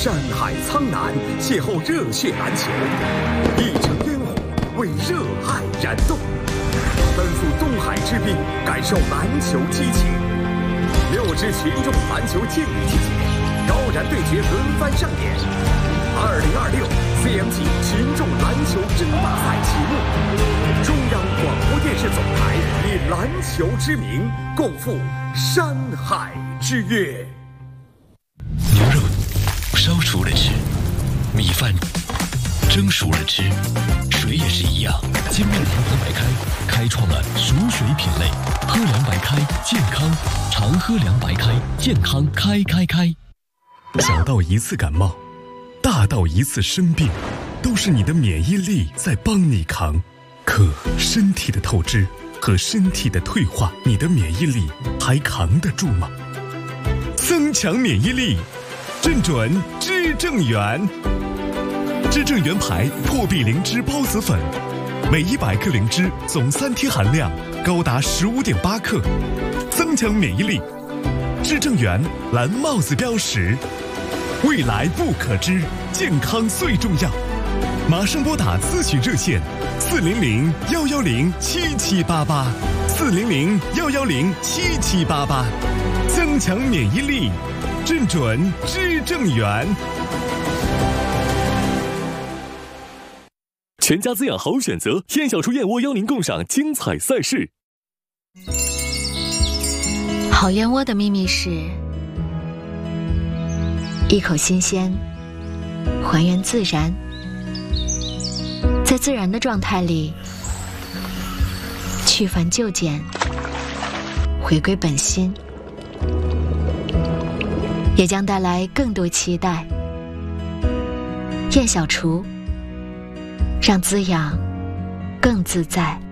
山海苍南，邂逅热血篮球，一城烟火为热爱燃动，奔赴东海之滨，感受篮球激情。6支群众篮球劲旅季节，高燃对决轮番上演。2026 CMG 群众篮球争霸赛启幕，中央广播电视总台以篮球之名，共赴山海之约。 牛肉烧熟了吃，米饭蒸熟了吃，水也是一样。金麦堂喝白开开创了熟水品类，喝凉白开健康，常喝凉白开健康开。 小到一次感冒，大到一次生病，都是你的免疫力在帮你扛。可身体的透支和身体的退化，你的免疫力还扛得住吗？增强免疫力，正准知正元。知正元牌破壁灵芝孢子粉，每100克灵芝总3天含量高达15.8克，增强免疫力。知正元蓝帽子标识，未来不可知，健康最重要。马上拨打咨询热线400-110-7788，400-110-7788，增强免疫力，正准知正元。 全家滋养好选择，燕小厨燕窝邀您共赏精彩赛事。 好燕窝的秘密是一口新鲜，还原自然，在自然的状态里去繁就简，回归本心，也将带来更多期待。燕小厨，让滋养更自在。